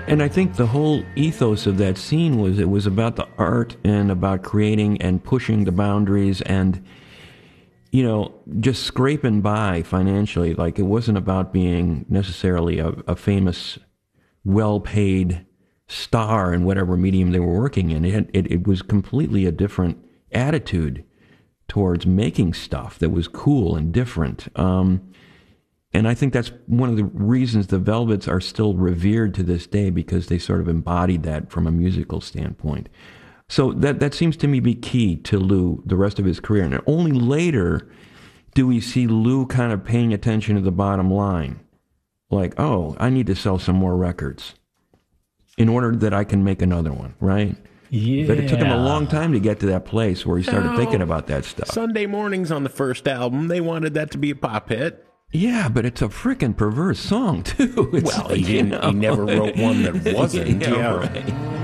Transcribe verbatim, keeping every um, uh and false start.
And I think the whole ethos of that scene was it was about the art and about creating and pushing the boundaries and, you know, just scraping by financially. Like, it wasn't about being necessarily a, a famous, well-paid star in whatever medium they were working in. It, had, it it was completely a different attitude towards making stuff that was cool and different. Um, and I think that's one of the reasons the Velvets are still revered to this day, because they sort of embodied that from a musical standpoint. So that that seems to me be key to Lou the rest of his career. And only later do we see Lou kind of paying attention to the bottom line. Like, oh, I need to sell some more records in order that I can make another one, right? Yeah. But it took him a long time to get to that place where he started No. thinking about that stuff. Sunday Mornings on the first album, they wanted that to be a pop hit. Yeah, but it's a freaking perverse song, too. It's Well, like, he didn't. you know. He never wrote one that wasn't. yeah, yeah. right.